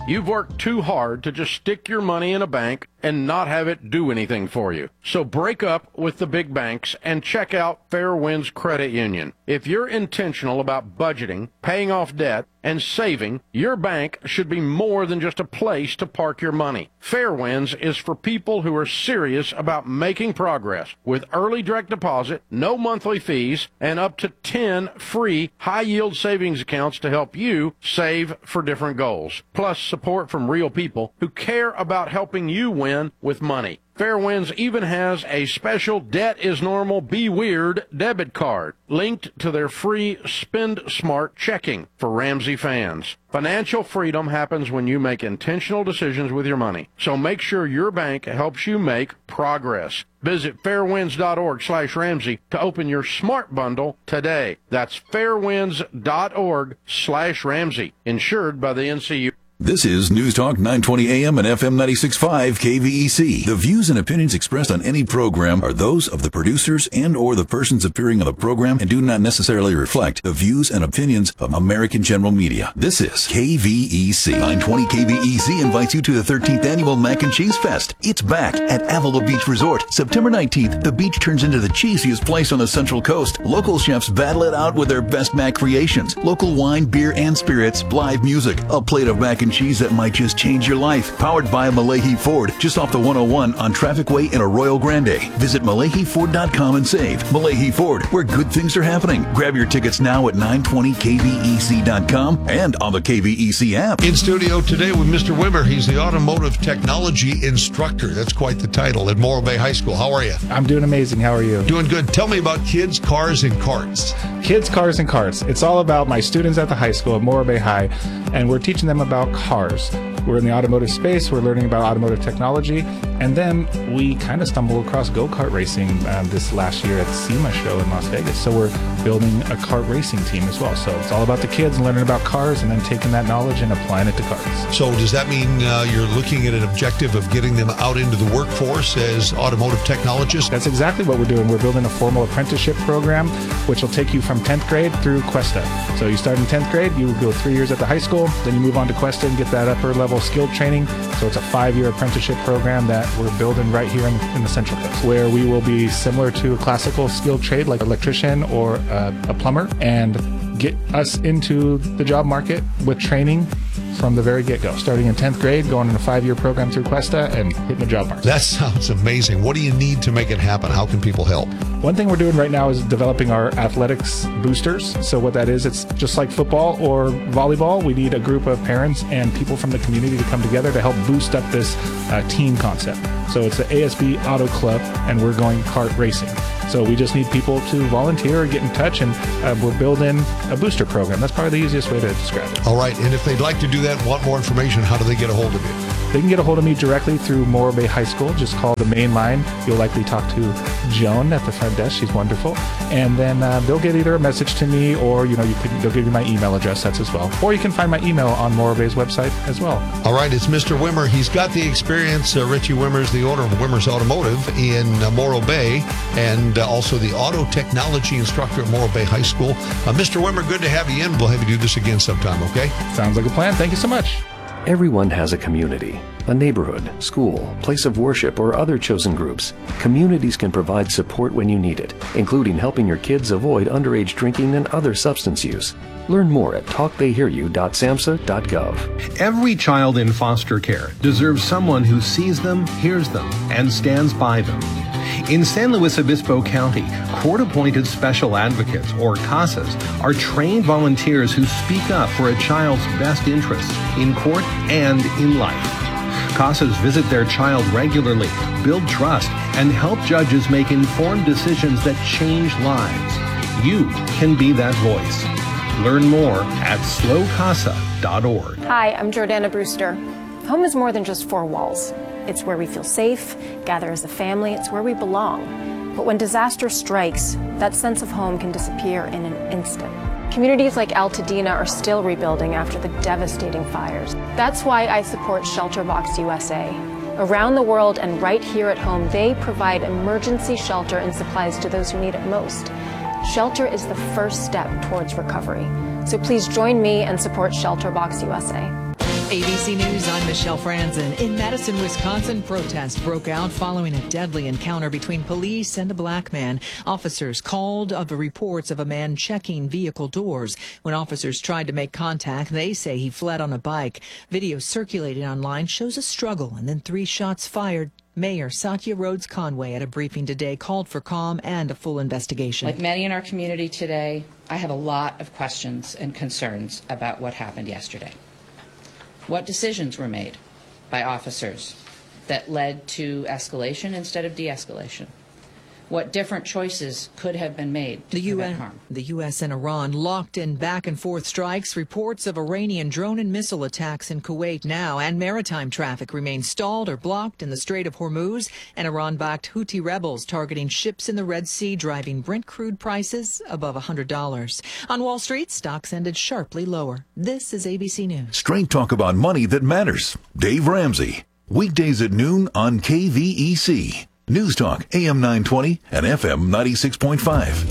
You've worked too hard to just stick your money in a bank and not have it do anything for you. So break up with the big banks and check out Fairwinds Credit Union. If you're intentional about budgeting, paying off debt, and saving, your bank should be more than just a place to park your money. Fairwinds is for people who are serious about making progress with early direct deposit, no monthly fees, and up to 10 free high-yield savings accounts to help you save for different goals. Plus support from real people who care about helping you win with money. Fairwinds even has a special Debt is Normal, Be Weird debit card linked to their free Spend Smart checking for Ramsey fans. Financial freedom happens when you make intentional decisions with your money. So make sure your bank helps you make progress. Visit fairwinds.org/Ramsey to open your Smart Bundle today. That's fairwinds.org/Ramsey. Insured by the NCU. This is News Talk 920 AM and FM 96.5 KVEC. The views and opinions expressed on any program are those of the producers and or the persons appearing on the program and do not necessarily reflect the views and opinions of American General Media. This is KVEC. 920 KVEC invites you to the 13th Annual Mac and Cheese Fest. It's back at Avila Beach Resort. September 19th, the beach turns into the cheesiest place on the Central Coast. Local chefs battle it out with their best mac creations. Local wine, beer, and spirits, live music, a plate of mac and cheese that might just change your life. Powered by Malahi Ford, just off the 101 on Traffic Way in Arroyo Grande. Visit MalahiFord.com and save. Malahi Ford, where good things are happening. Grab your tickets now at 920kvec.com and on the KVEC app. In studio today with Mr. Wimmer. He's the automotive technology instructor. That's quite the title at Morro Bay High School. How are you? I'm doing amazing. How are you? Doing good. Tell me about Kids, Cars, and Carts. Kids, Cars, and Carts. It's all about my students at the high school at Morro Bay High, and we're teaching them about cars. We're in the automotive space. We're learning about automotive technology. And then we kind of stumbled across go-kart racing this last year at SEMA show in Las Vegas. So we're building a kart racing team as well. So it's all about the kids and learning about cars and then taking that knowledge and applying it to cars. So does that mean you're looking at an objective of getting them out into the workforce as automotive technologists? That's exactly what we're doing. We're building a formal apprenticeship program, which will take you from 10th grade through Cuesta. So you start in 10th grade, you go 3 years at the high school, then you move on to Cuesta and get that upper level skilled training. So it's a 5-year apprenticeship program that we're building right here in the Central Coast, where we will be similar to a classical skilled trade like electrician or a plumber, and get us into the job market with training from the very get-go, starting in 10th grade, going in a 5-year program through Cuesta and hitting the job market. That sounds amazing. What do you need to make it happen? How can people help? One thing we're doing right now is developing our athletics boosters. So what that is, it's just like football or volleyball. We need a group of parents and people from the community to come together to help boost up this team concept. So it's the ASB Auto Club, and we're going kart racing. So we just need people to volunteer or get in touch, and we're building a booster program. That's probably the easiest way to describe it. All right, and if they'd like to do that and want more information, how do they get a hold of you? They can get a hold of me directly through Morro Bay High School. Just call the main line. You'll likely talk to Joan at the front desk. She's wonderful. And then they'll get either a message to me, or they'll give you my email address. That's as well. Or you can find my email on Morro Bay's website as well. All right, it's Mr. Wimmer. He's got the experience. Richie Wimmer's the owner of Wimmer's Automotive in Morro Bay, and also the auto technology instructor at Morro Bay High School. Mr. Wimmer, good to have you in. We'll have you do this again sometime, okay? Sounds like a plan. Thank you so much. Everyone has a community, a neighborhood, school, place of worship, or other chosen groups. Communities can provide support when you need it, including helping your kids avoid underage drinking and other substance use. Learn more at talktheyhearyou.samhsa.gov. Every child in foster care deserves someone who sees them, hears them, and stands by them. In San Luis Obispo County, court-appointed special advocates, or CASAs, are trained volunteers who speak up for a child's best interests in court and in life. CASAs visit their child regularly, build trust, and help judges make informed decisions that change lives. You can be that voice. Learn more at slowcasa.org. Hi, I'm Jordana Brewster. Home is more than just four walls. It's where we feel safe, gather as a family, it's where we belong. But when disaster strikes, that sense of home can disappear in an instant. Communities like Altadena are still rebuilding after the devastating fires. That's why I support ShelterBox USA. Around the world and right here at home, they provide emergency shelter and supplies to those who need it most. Shelter is the first step towards recovery. So please join me and support ShelterBox USA. ABC News, I'm Michelle Franzen. In Madison, Wisconsin, protests broke out following a deadly encounter between police and a black man. Officers called of the reports of a man checking vehicle doors. When officers tried to make contact, they say he fled on a bike. Video circulating online shows a struggle and then 3 shots fired. Mayor Satya Rhodes Conway at a briefing today called for calm and a full investigation. Like many in our community today, I have a lot of questions and concerns about what happened yesterday. What decisions were made by officers that led to escalation instead of de-escalation? What different choices could have been made to prevent harm? The U.S. and Iran locked in back-and-forth strikes. Reports of Iranian drone and missile attacks in Kuwait now, and maritime traffic remains stalled or blocked in the Strait of Hormuz, and Iran-backed Houthi rebels targeting ships in the Red Sea, driving Brent crude prices above $100. On Wall Street, stocks ended sharply lower. This is ABC News. Straight talk about money that matters. Dave Ramsey. Weekdays at noon on KVEC. News Talk, AM 920 and FM 96.5.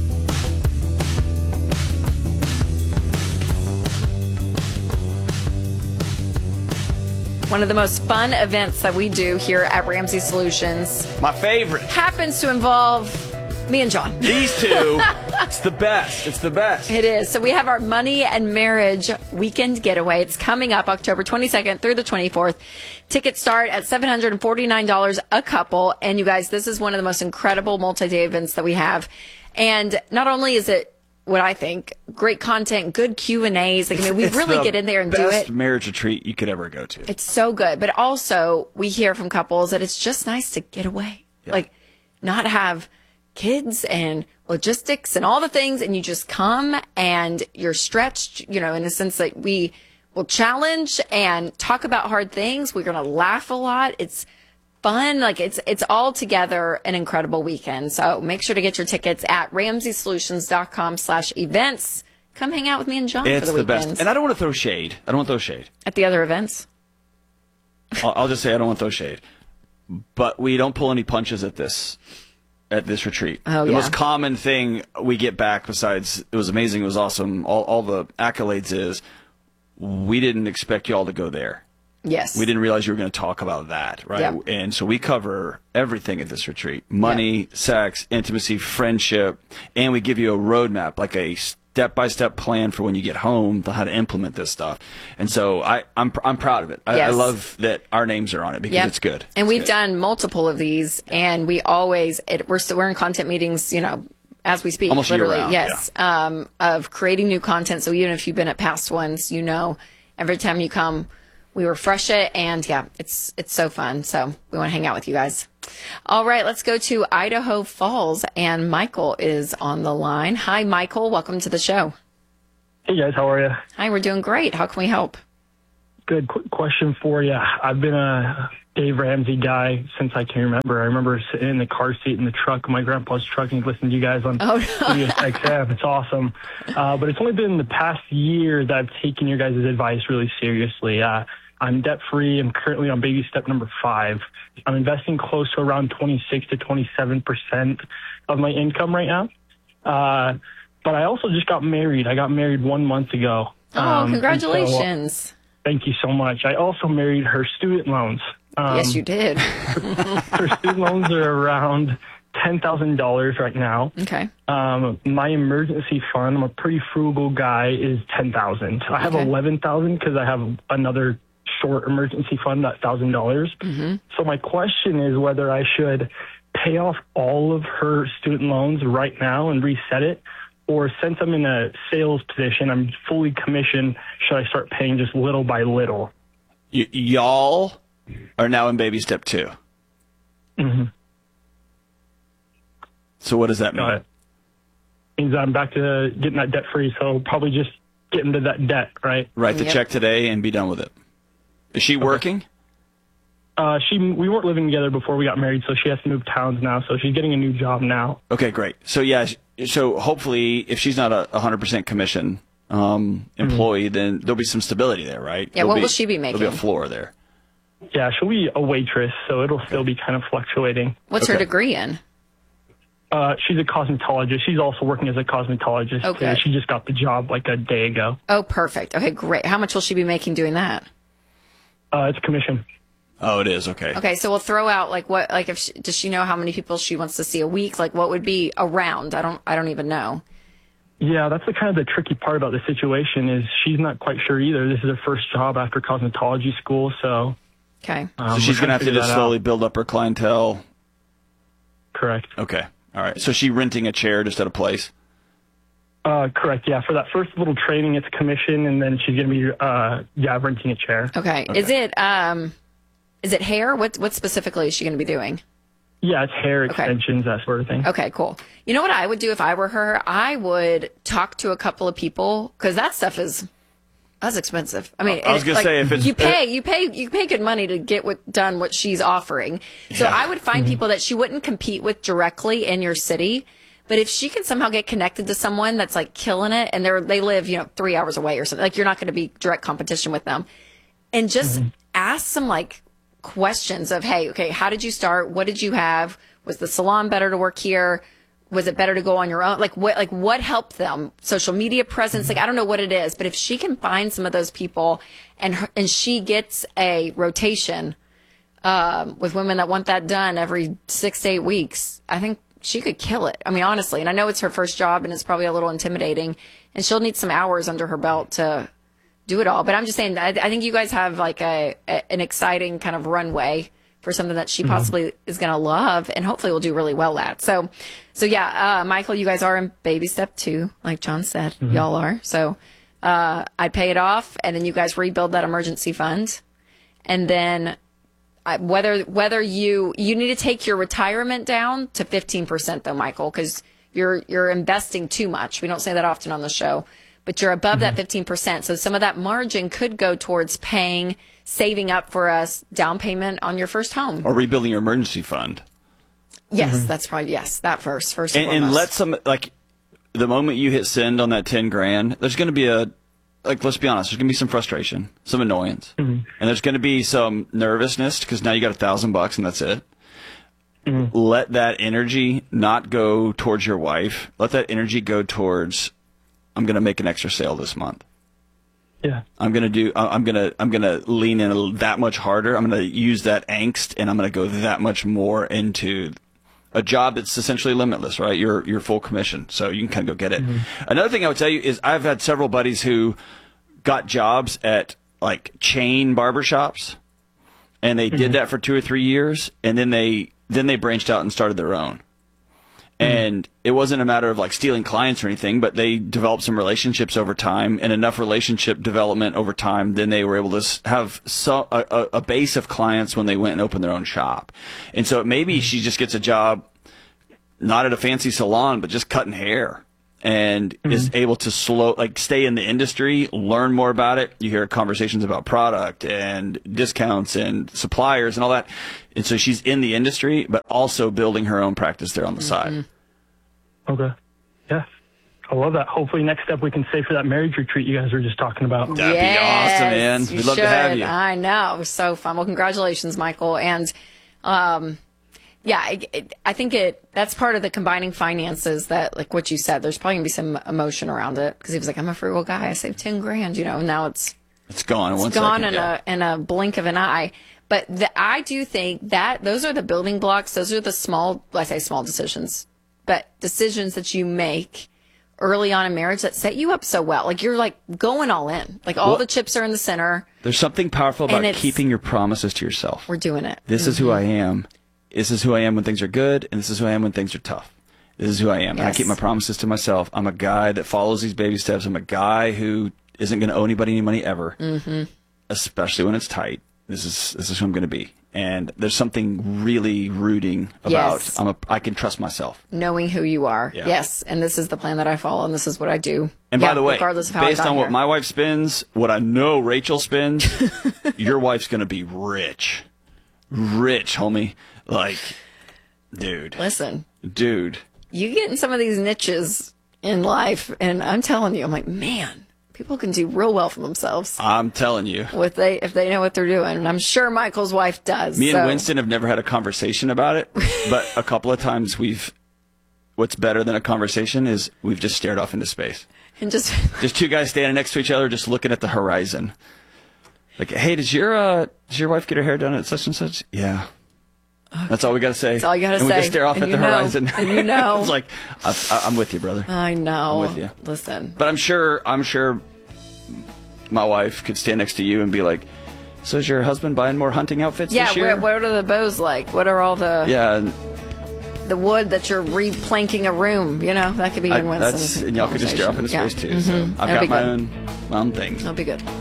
One of the most fun events that we do here at Ramsey Solutions. My favorite. Happens to involve me and John. These two. It's the best. It's the best. It is. So we have our Money and Marriage Weekend Getaway. It's coming up October 22nd through the 24th. Tickets start at $749 a couple. And you guys, this is one of the most incredible multi-day events that we have. And not only is it what I think, great content, good Q&As. Like, I mean, we really get in there and do it. Best marriage retreat you could ever go to. It's so good. But also, we hear from couples that it's just nice to get away. Yeah. Like, not have kids and logistics and all the things, and you just come and you're stretched, you know, in the sense that we will challenge and talk about hard things. We're going to laugh a lot. It's fun. Like, it's all together an incredible weekend. So make sure to get your tickets at RamseySolutions.com/events. Come hang out with me and John for the weekend. Best. And I don't want to throw shade. At the other events? I'll just say I don't want to throw shade. But we don't pull any punches at this retreat. Oh, the most common thing we get back, besides it was amazing, it was awesome, all the accolades, is we didn't expect y'all to go there. Yes. We didn't realize you were going to talk about that, right? Yeah. And so we cover everything at this retreat. Money, sex, intimacy, friendship, and we give you a roadmap, like a step-by-step plan for when you get home, how to implement this stuff. And so I'm proud of it. I love that our names are on it because it's good. And we've done multiple of these, and we always we're in content meetings, you know, as we speak, almost literally, year-round, of creating new content. So even if you've been at past ones, you know, every time you come, we refresh it, and it's so fun. So we want to hang out with you guys. All right, let's go to Idaho Falls, and Michael is on the line. Hi, Michael. Welcome to the show. Hey, guys. How are you? Hi, we're doing great. How can we help? Good. Quick question for you. I've been a Dave Ramsey guy since I can remember. I remember sitting in the car seat in the truck of my grandpa's truck and listening to you guys on Sirius XM. It's awesome. But it's only been the past year that I've taken your guys' advice really seriously. I'm debt-free. I'm currently on baby step number 5. I'm investing close to around 26 to 27% of my income right now. But I also just got married. I got married 1 month ago. Oh, congratulations. Thank you so much. I also married her student loans. Yes, you did. Her student loans are around $10,000 right now. Okay. My emergency fund, I'm a pretty frugal guy, is $10,000. I have $11,000 because I have another short emergency fund, that $1,000. Mm-hmm. So my question is whether I should pay off all of her student loans right now and reset it, or since I'm in a sales position, I'm fully commissioned, should I start paying just little by little? Y'all are now in baby step 2. Mm-hmm. So what does that mean? It means I'm back to getting that debt free, so probably just get into that debt, right? Write the check today and be done with it. Is she working? We weren't living together before we got married, so she has to move towns now, so she's getting a new job now. Okay, great. So so hopefully if she's not a 100% commission employee, then there'll be some stability there, right? Yeah, what will she be making? There'll be a floor there. Yeah, she'll be a waitress, so it'll still be kind of fluctuating. What's her degree in? She's a cosmetologist. She's also working as a cosmetologist. Okay. She just got the job like a day ago. Oh, perfect. Okay, great. How much will she be making doing that? It's commission. Oh, it is. Okay. Okay, so we'll throw out like what, like if does she know how many people she wants to see a week? Like what would be around? I don't even know. Yeah, that's the kind of the tricky part about the situation is she's not quite sure either. This is her first job after cosmetology school, so. Okay. So she's going to have to just slowly build up her clientele. Correct. Okay. All right. So she's renting a chair just at a place? Correct, yeah. For that first little training, it's commission, and then she's going to be, renting a chair. Okay. Is it hair? What specifically is she going to be doing? Yeah, it's hair extensions, that sort of thing. Okay, cool. You know what I would do if I were her? I would talk to a couple of people because that stuff that's expensive. I mean, I was going to say if it's you pay good money to get what she's offering. So I would find people that she wouldn't compete with directly in your city. But if she can somehow get connected to someone that's like killing it and they live, 3 hours away or something, like you're not going to be direct competition with them, and just ask some like questions of, hey, okay, how did you start? What did you have? Was the salon better to work here? Was it better to go on your own? Like what helped them? Social media presence? Like, I don't know what it is, but if she can find some of those people and she gets a rotation, with women that want that done every 6 to 8 weeks, I think she could kill it. I mean, honestly, and I know it's her first job and it's probably a little intimidating and she'll need some hours under her belt to do it all. But I'm just saying, I think you guys have like an exciting kind of runway for something that she possibly is going to love and hopefully will do really well at. So yeah, Michael, you guys are in baby step 2, like John said, y'all are. So, I pay it off and then you guys rebuild that emergency fund. And then whether you need to take your retirement down to 15% though, Michael, because you're investing too much. We don't say that often on the show. But you're above that 15%. So some of that margin could go towards saving up for a down payment on your first home. Or rebuilding your emergency fund. Yes, that's probably, that first and let the moment you hit send on that 10 grand, there's going to be let's be honest, there's going to be some frustration, some annoyance. And there's going to be some nervousness because now you got $1,000 and that's it. Let that energy not go towards your wife. Let that energy go towards, I'm going to make an extra sale this month. Yeah. I'm going to lean in that much harder. I'm going to use that angst and I'm going to go that much more into a job that's essentially limitless, right? You're full commission. So you can kind of go get it. Another thing I would tell you is I've had several buddies who got jobs at like chain barbershops and they did that for 2 or 3 years. And then they branched out and started their own. And it wasn't a matter of like stealing clients or anything, but they developed some relationships over time and enough relationship development over time. Then they were able to have a base of clients when they went and opened their own shop. And so maybe she just gets a job, not at a fancy salon, but just cutting hair and is able to stay in the industry, learn more about it. You hear conversations about product and discounts and suppliers and all that. And so she's in the industry, but also building her own practice there on the side. Okay. Yeah. I love that. Hopefully next step we can save for that marriage retreat you guys were just talking about. That'd be awesome, man. We'd love to have you. I know. It was so fun. Well, congratulations, Michael. And, I think that's part of the combining finances that, like what you said, there's probably going to be some emotion around it because he was like, I'm a frugal guy. I saved 10 grand, and now it's gone. It's gone in a blink of an eye. But I do think that those are the building blocks. Those are the small decisions, but decisions that you make early on in marriage that set you up so well. Like you're like going all in, like all the chips are in the center. There's something powerful about keeping your promises to yourself. We're doing it. This is who I am. This is who I am when things are good, and this is who I am when things are tough. This is who I am. Yes. And I keep my promises to myself. I'm a guy that follows these baby steps. I'm a guy who isn't going to owe anybody any money ever, especially when it's tight. This is who I'm going to be. And there's something really rooting about I can trust myself. Knowing who you are. Yeah. Yes. And this is the plan that I follow, and this is what I do. And by the way, regardless of how based on what my wife spends, what I know Rachel spends, your wife's going to be rich. Rich, homie. Like, dude. Listen. Dude. You get in some of these niches in life, and I'm telling you, I'm like, man. People can do real well for themselves. I'm telling you. If they know what they're doing. And I'm sure Michael's wife does. Me and Winston have never had a conversation about it. But a couple of times what's better than a conversation is we've just stared off into space. And just 2 guys standing next to each other just looking at the horizon. Like, hey, does your wife get her hair done at such and such? Yeah. Okay. That's all we got to say. That's all you got to say. And we just stare off at the horizon. And you know. It's like, I'm with you, brother. I know. I'm with you. Listen. But I'm sure my wife could stand next to you and be like, so is your husband buying more hunting outfits this year? Yeah, what are the bows like? What are all the... Yeah. The wood that you're replanking a room, that could be in Winston's. And y'all could just stare off in his face too. So I've got my own things. That'll be good.